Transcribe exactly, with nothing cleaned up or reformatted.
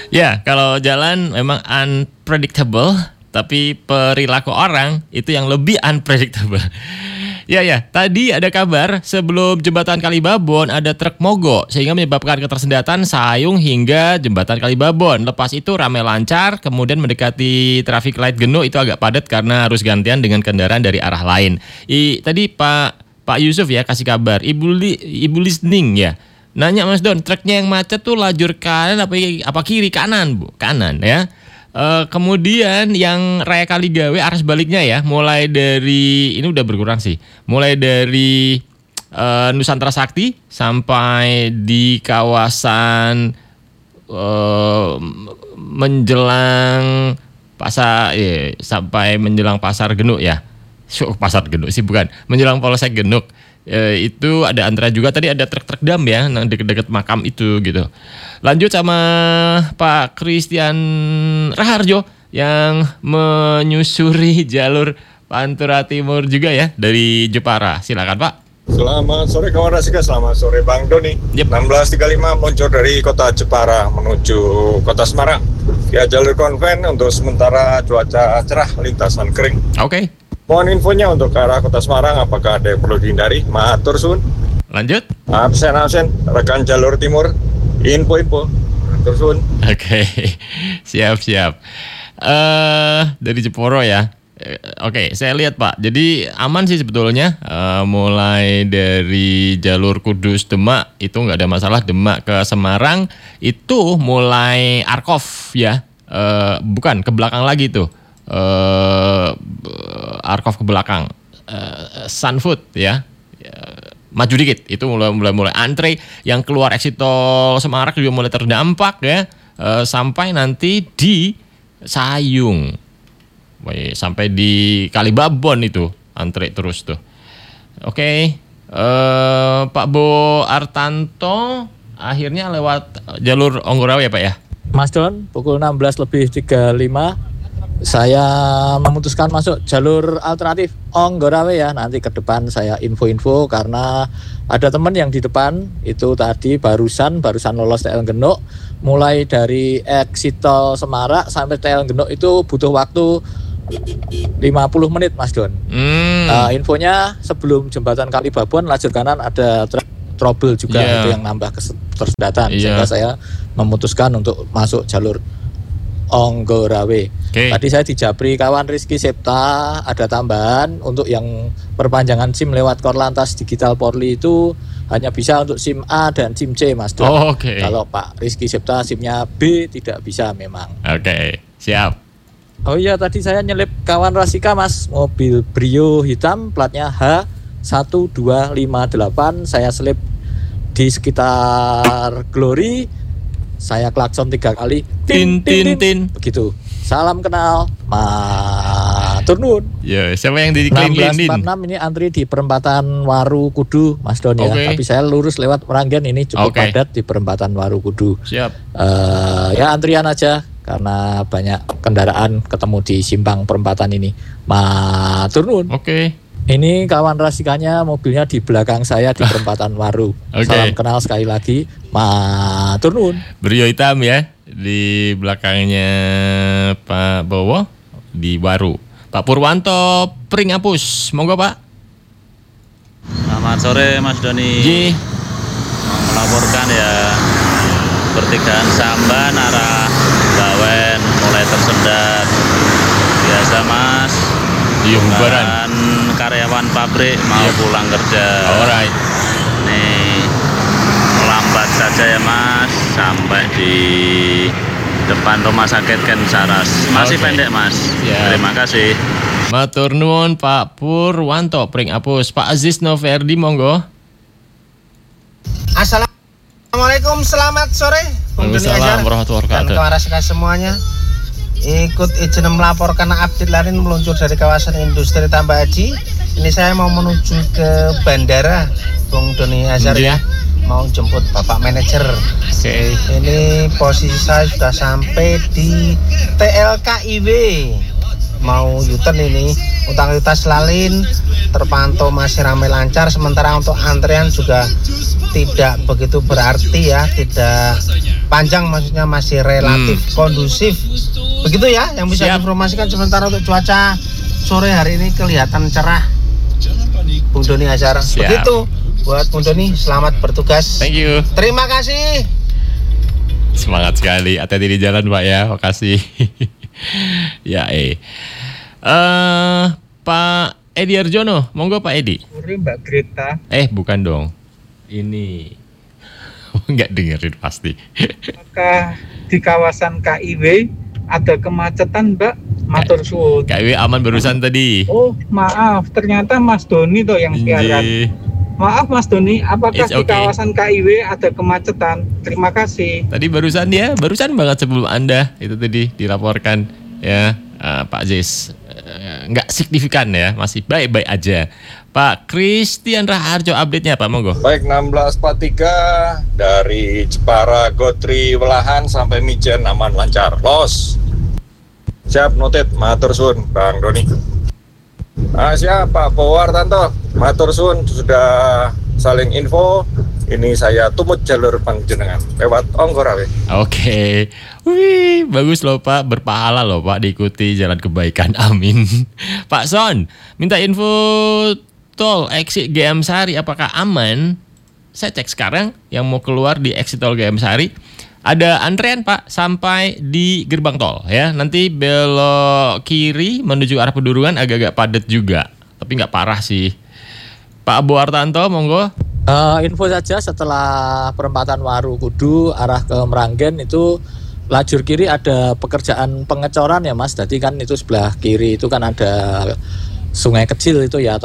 Ya, kalau jalan memang unpredictable, tapi perilaku orang itu yang lebih unpredictable. Ya ya, tadi ada kabar sebelum jembatan Kalibabon ada truk mogok sehingga menyebabkan ketersendatan Sayung hingga jembatan Kalibabon. Lepas itu ramai lancar, kemudian mendekati traffic light Genuk itu agak padat karena harus gantian dengan kendaraan dari arah lain. I, tadi Pak Pak Yusuf ya kasih kabar, Ibu li, Ibu listening ya. Nanya Mas Don, truknya yang macet tuh lajur kanan apa apa kiri? Kanan, Bu. Kanan ya. Uh, kemudian yang Raya Kaligawe arah sebaliknya ya, mulai dari ini udah berkurang sih, mulai dari uh, Nusantara Sakti sampai di kawasan uh, menjelang pasar, eh, sampai menjelang pasar Genuk ya, so, pasar Genuk sih bukan, menjelang Polsek Genuk. E, itu ada antara juga tadi ada truk-truk dam ya deket-deket makam itu gitu. Lanjut sama Pak Christian Raharjo yang menyusuri jalur Pantura Timur juga ya dari Jepara. Silakan Pak. Selamat sore kawan Rasika, selamat sore Bang Doni. Yep. enam belas tiga puluh lima meluncur dari kota Jepara menuju kota Semarang via jalur konven. Untuk sementara cuaca cerah, lintasan kering. Oke. Okay. Mohon infonya untuk ke arah kota Semarang, apakah ada yang perlu dihindari? Matur suwun. Lanjut. Absen-absen, rekan jalur timur, info-info. Matur suwun. Oke, okay. Siap-siap. Uh, dari Jeporo ya. Uh, Oke, okay, saya lihat Pak. Jadi aman sih sebetulnya. Uh, mulai dari jalur Kudus Demak itu nggak ada masalah. Demak ke Semarang itu mulai Arkov ya. Uh, bukan ke belakang lagi tuh. Uh, Arkov ke belakang, uh, Sunfood ya, uh, maju dikit itu mulai mulai mulai antre. Yang keluar exit tol Semarang juga mulai terdampak ya, uh, sampai nanti di Sayung, Wih, sampai di Kalibabon itu antre terus tuh. Oke, okay. uh, Pak Bo Artanto akhirnya lewat jalur Onggorawe ya Pak ya. Mas Don, pukul enam belas lebih tiga puluh lima. Saya memutuskan masuk jalur alternatif Onggorawe ya. Nanti ke depan saya info-info karena ada teman yang di depan itu tadi barusan barusan lolos T L Genuk. Mulai dari exit tol Semarang sampai T L Genuk itu butuh waktu lima puluh menit Mas Don. Hmm. Uh, infonya sebelum jembatan Kalibabon lajur kanan ada tra- trouble juga yeah. Itu yang nambah ketersendatan yeah. Sehingga saya memutuskan untuk masuk jalur Onggorawe. Okay. Tadi saya dijabri kawan Rizky Septa, ada tambahan untuk yang perpanjangan SIM lewat Korlantas Digital Polri itu hanya bisa untuk SIM A dan SIM C Mas Don. Oh, okay. Kalau Pak Rizky Septa SIM-nya B tidak bisa memang. Oke, okay. Siap. Oh iya, tadi saya nyelip kawan Rasika Mas, mobil Brio hitam platnya H satu dua lima delapan, saya selip di sekitar Glory. Saya klakson tiga kali, tin tin tin, tin. Begitu. Salam kenal, matur nuwun. Ya, siapa yang di Clean enam belas empat puluh enam ini antri di perempatan Waru Kudu, Mas Don ya. Okay. Tapi saya lurus lewat Meranggen ini cukup okay. Padat di perempatan Waru Kudu. Siap. Uh, ya antrian aja karena banyak kendaraan ketemu di simpang perempatan ini. Matur nuwun. Oke. Okay. Ini kawan Rasikanya mobilnya di belakang saya di perempatan Waru. Okay. Salam kenal sekali lagi. Matur nuwun. Brio hitam ya di belakangnya Pak Bowo di Waru. Pak Purwanto Pringapus, monggo Pak. Selamat sore Mas Doni. Ji. Melaporkan ya pertigaan Samban arah Bawen mulai tersendat. Biasa Mas. Iya bubaran. Karyawan pabrik mau yep. Pulang kerja. Alright. Nih melambat saja ya Mas sampai di depan rumah sakit Ken Saras. Masih okay. Pendek Mas. Yeah. Terima kasih. Matur nuwun Pak Purwanto Pringapus. Pak Aziz Noverdi monggo. Assalamualaikum, selamat sore. Waalaikumsalam warahmatullahi wabarakatuh. Dan kawan Rasika semuanya. Ikut izin melaporkan update lain meluncur dari kawasan industri Tambak Haji. Ini saya mau menuju ke bandara Bung Doni Azhar ya. Mau jemput Bapak manajer. Oke. Okay. Ini posisi saya sudah sampai di T L K I W. Mau U-turn ini. Utang-utang Lalin terpantau masih ramai lancar. Sementara untuk antrean juga tidak begitu berarti ya, tidak panjang, maksudnya masih relatif hmm. kondusif. Begitu ya yang bisa Siap. diinformasikan. Sementara untuk cuaca sore hari ini kelihatan cerah, Bung Doni Azhar. Siap. Begitu buat Bung Doni, selamat bertugas. Thank you. Terima kasih. Semangat sekali, hati-hati di jalan Pak ya, makasih. Ya eh, uh, Pak Edi Arjono, monggo Pak Edi. Sore Mbak Greta. Eh bukan dong, ini nggak dengerin pasti. Apakah di kawasan K I W ada kemacetan Mbak? Matur suwun. K I W aman barusan tadi. Oh maaf, ternyata Mas Doni tuh yang siaran. Inji. Maaf Mas Doni, apakah It's di okay. kawasan K I W ada kemacetan? Terima kasih. Tadi barusan dia, barusan banget sebelum Anda itu tadi dilaporkan ya, uh, Pak Jis. Uh, nggak signifikan ya, masih baik-baik aja. Pak Christian Raharjo update-nya Pak, monggo. Baik, enam belas empat puluh tiga dari Jepara Gotri Welahan sampai Mijen aman lancar. Los. Siap, noted. Matur suwun Bang Doni. Ah, siap Pak Powar Tanto. Matur suwun sudah saling info. Ini saya tumut jalur panjenengan lewat Onggorawe. Oke, wih bagus loh Pak, berpahala loh Pak diikuti jalan kebaikan, amin. Pak Son, minta info tol exit G M Sari apakah aman? Saya cek sekarang yang mau keluar di exit tol G M Sari ada antrean Pak sampai di gerbang tol ya. Nanti belok kiri menuju arah Pedurungan agak-agak padat juga, tapi nggak parah sih. Pak Abu Artanto, monggo. Uh, info saja setelah perempatan Waru Kudu arah ke Meranggen itu lajur kiri ada pekerjaan pengecoran ya Mas. Jadi kan itu sebelah kiri itu kan ada sungai kecil itu ya.